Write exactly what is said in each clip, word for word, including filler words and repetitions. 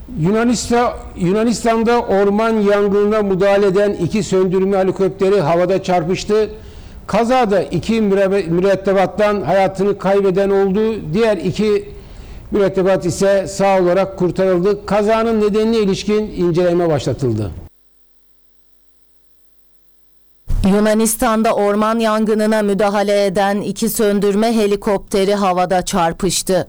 Yunanistan, Yunanistan'da orman yangınına müdahale eden iki söndürme helikopteri havada çarpıştı. Kazada iki mürettebattan hayatını kaybeden oldu. Diğer iki mürettebat ise sağ olarak kurtarıldı. Kazanın nedenine ilişkin inceleme başlatıldı. Yunanistan'da orman yangınına müdahale eden iki söndürme helikopteri havada çarpıştı.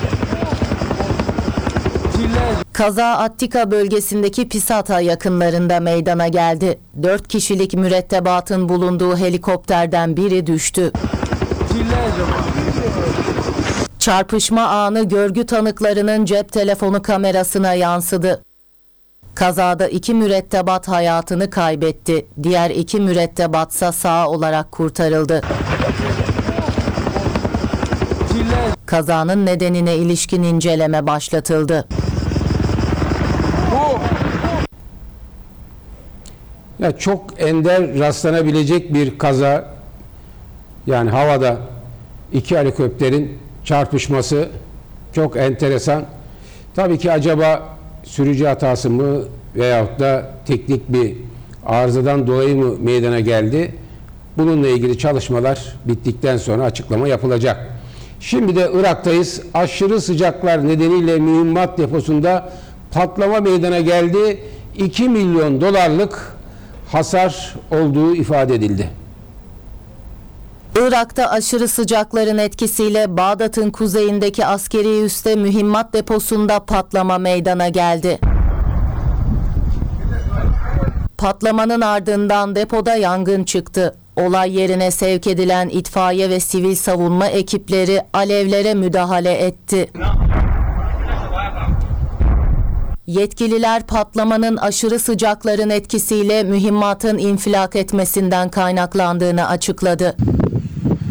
Kaza Attika bölgesindeki Pisata yakınlarında meydana geldi. Dört kişilik mürettebatın bulunduğu helikopterden biri düştü. Çarpışma anı görgü tanıklarının cep telefonu kamerasına yansıdı. Kazada iki mürettebat hayatını kaybetti. Diğer iki mürettebatsa sağ olarak kurtarıldı. Kazanın nedenine ilişkin inceleme başlatıldı. Ya çok ender rastlanabilecek bir kaza, yani havada iki helikopterin çarpışması çok enteresan. Tabii ki acaba sürücü hatası mı veyahut da teknik bir arızadan dolayı mı meydana geldi? Bununla ilgili çalışmalar bittikten sonra açıklama yapılacak. Şimdi de Irak'tayız. Aşırı sıcaklar nedeniyle mühimmat deposunda patlama meydana geldi. iki milyon dolarlık hasar olduğu ifade edildi. Irak'ta aşırı sıcakların etkisiyle Bağdat'ın kuzeyindeki askeri üste mühimmat deposunda patlama meydana geldi. Patlamanın ardından depoda yangın çıktı. Olay yerine sevk edilen itfaiye ve sivil savunma ekipleri alevlere müdahale etti. Yetkililer patlamanın aşırı sıcakların etkisiyle mühimmatın infilak etmesinden kaynaklandığını açıkladı.